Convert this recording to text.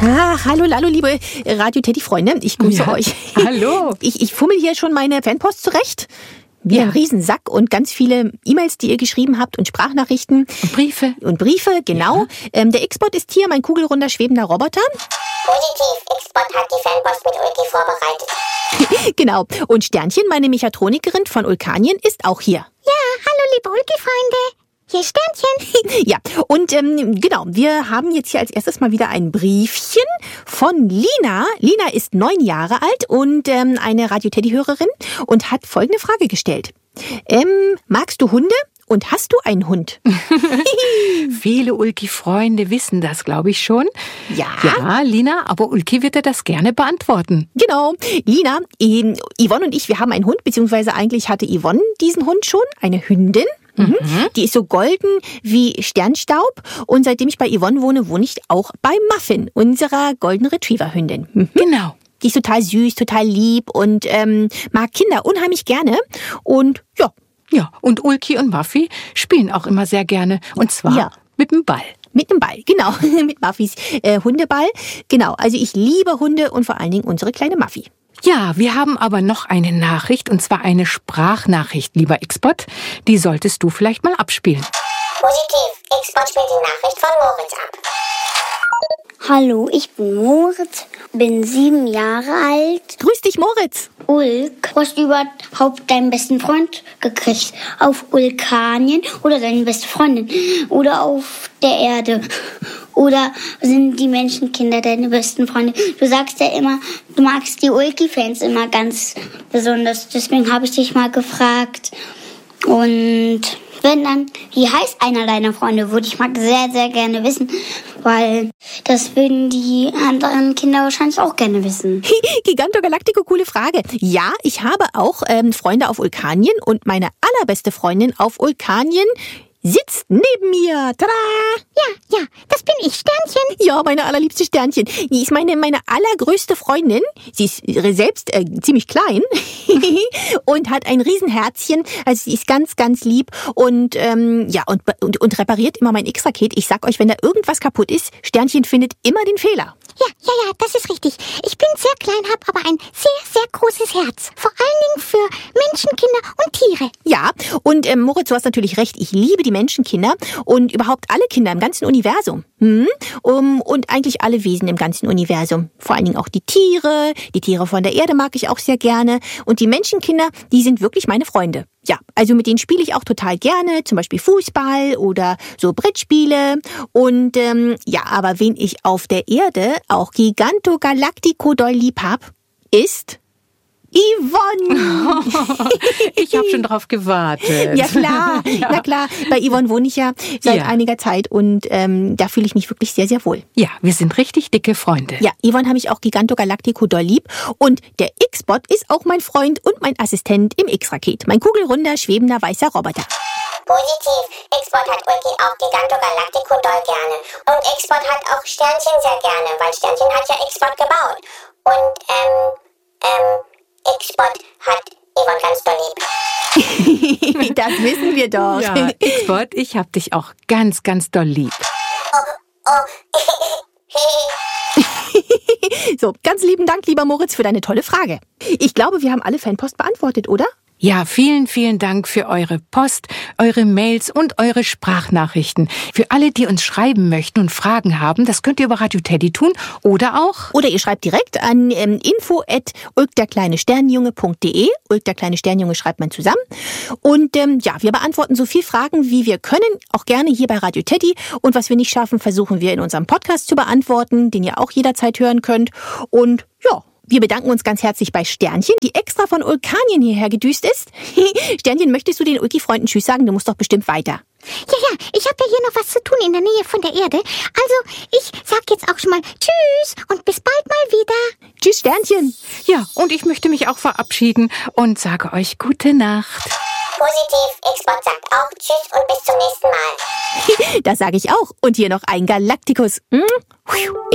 Hallo, liebe Radio Teddy-Freunde, ich grüße euch. Hallo. Ich fummel hier schon meine Fanpost zurecht. Wieder ein Riesensack und ganz viele E-Mails, die ihr geschrieben habt und Sprachnachrichten. Und Briefe, genau. Ja. Der X-Bot ist hier, mein kugelrunder, schwebender Roboter. Positiv, X-Bot hat die Fanpost mit Ulki vorbereitet. Genau. Und Sternchen, meine Mechatronikerin von Ulkanien, ist auch hier. Ja, hallo liebe Ulki-Freunde. Hier ist Sternchen. Ja, und genau, wir haben jetzt hier als erstes mal wieder ein Briefchen von Lina. Lina ist 9 Jahre alt und eine Radio-Teddy-Hörerin und hat folgende Frage gestellt. Magst du Hunde und hast du einen Hund? Viele Ulki-Freunde wissen das, glaube ich, schon. Ja, Lina, aber Ulki wird dir das gerne beantworten. Genau. Lina, Yvonne und ich, wir haben einen Hund, beziehungsweise eigentlich hatte Yvonne diesen Hund schon, eine Hündin. Mhm. Die ist so golden wie Sternstaub und seitdem ich bei Yvonne wohne ich auch bei Muffin, unserer Golden Retriever-Hündin. Mhm. Genau. Die ist total süß, total lieb und mag Kinder unheimlich gerne und ja. Ja, und Ulki und Muffy spielen auch immer sehr gerne und zwar mit dem Ball. Mit dem Ball, genau, mit Muffys Hundeball. Genau, also ich liebe Hunde und vor allen Dingen unsere kleine Muffy. Ja, wir haben aber noch eine Nachricht, und zwar eine Sprachnachricht, lieber X-Bot. Die solltest du vielleicht mal abspielen. Positiv, X-Bot spielt die Nachricht von Moritz ab. Hallo, ich bin Moritz, bin 7 Jahre alt. Grüß dich, Moritz. Ulk, wo hast du überhaupt deinen besten Freund gekriegt? Auf Ulkanien oder deine beste Freundin? Oder auf der Erde? Oder sind die Menschenkinder deine besten Freunde? Du sagst ja immer, du magst die Ulki-Fans immer ganz besonders. Deswegen habe ich dich mal gefragt. Und wenn dann, wie heißt einer deiner Freunde, würde ich mal sehr, sehr gerne wissen. Weil das würden die anderen Kinder wahrscheinlich auch gerne wissen. Giganto Galactico, coole Frage. Ja, ich habe auch Freunde auf Ulkanien und meine allerbeste Freundin auf Ulkanien sitzt neben mir. Tada! Ja, das bin ich, Sternchen. Ja, meine allerliebste Sternchen. Die ist meine allergrößte Freundin. Sie ist selbst ziemlich klein und hat ein Riesenherzchen. Also sie ist ganz, ganz lieb und und repariert immer mein X-Raket. Ich sag euch, wenn da irgendwas kaputt ist, Sternchen findet immer den Fehler. Ja, das ist richtig. Ich bin sehr klein, habe aber ein sehr, sehr großes Herz. Vor allen Dingen für Menschen, Kinder und Tiere. Ja, und Moritz, du hast natürlich recht. Ich liebe die Menschenkinder und überhaupt alle Kinder im ganzen Universum. Und eigentlich alle Wesen im ganzen Universum. Vor allen Dingen auch die Tiere. Die Tiere von der Erde mag ich auch sehr gerne. Und die Menschenkinder, die sind wirklich meine Freunde. Ja, also mit denen spiele ich auch total gerne, zum Beispiel Fußball oder so Brettspiele. Und aber wen ich auf der Erde auch Giganto Galactico doll lieb hab, ist Yvonne. Ich habe schon drauf gewartet. Ja klar, na klar. Bei Yvonne wohne ich ja seit einiger Zeit und da fühle ich mich wirklich sehr, sehr wohl. Ja, wir sind richtig dicke Freunde. Ja, Yvonne habe ich auch Giganto Galactico doll lieb und der X-Bot ist auch mein Freund und mein Assistent im X-Raket. Mein kugelrunder, schwebender, weißer Roboter. Positiv, X-Bot hat Ulki auch Giganto Galactico doll gerne. Und X-Bot hat auch Sternchen sehr gerne, weil Sternchen hat ja X-Bot gebaut. Und, X-Bot hat Yvonne ganz doll lieb. Das wissen wir doch. Ja, X-Bot, ich hab dich auch ganz, ganz doll lieb. So, ganz lieben Dank, lieber Moritz, für deine tolle Frage. Ich glaube, wir haben alle Fanpost beantwortet, oder? Ja, vielen, vielen Dank für eure Post, eure Mails und eure Sprachnachrichten. Für alle, die uns schreiben möchten und Fragen haben, das könnt ihr über Radio Teddy tun oder auch... Oder ihr schreibt direkt an info@ulkderkleinesternjunge.de. Ulk der kleine Sternjunge schreibt man zusammen. Und wir beantworten so viel Fragen, wie wir können, auch gerne hier bei Radio Teddy. Und was wir nicht schaffen, versuchen wir in unserem Podcast zu beantworten, den ihr auch jederzeit hören könnt. Und ja... Wir bedanken uns ganz herzlich bei Sternchen, die extra von Ulkanien hierher gedüst ist. Sternchen, möchtest du den Ulki-Freunden Tschüss sagen? Du musst doch bestimmt weiter. Ja, ich habe ja hier noch was zu tun in der Nähe von der Erde. Also, ich sag jetzt auch schon mal Tschüss und bis bald mal wieder. Tschüss, Sternchen. Ja, und ich möchte mich auch verabschieden und sage euch gute Nacht. Positiv, X-Bot sagt auch Tschüss und bis zum nächsten Mal. Das sage ich auch. Und hier noch ein Galactikus.